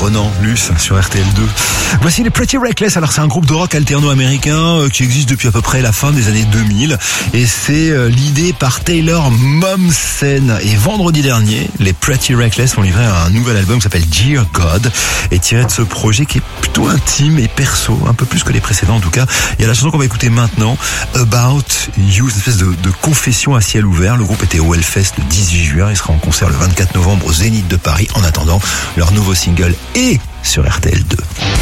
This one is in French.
Ronan Luce sur RTL2. Voici les Pretty Reckless. Alors c'est un groupe de rock alterno-américain qui existe depuis à peu près la fin des années 2000 et c'est l'idée par Taylor Momsen. Et vendredi dernier, les Pretty Reckless ont livré un nouvel album qui s'appelle Dear God et tiré de ce projet qui est plutôt intime et perso, un peu plus que les précédents en tout cas. Il y a la chanson qu'on va écouter maintenant, About You, une espèce de confession à ciel ouvert. Le groupe était au Hellfest le 18 juin, il sera en concert le 24 novembre au Zénith de Paris. En attendant, leur nouveau single est sur RTL2.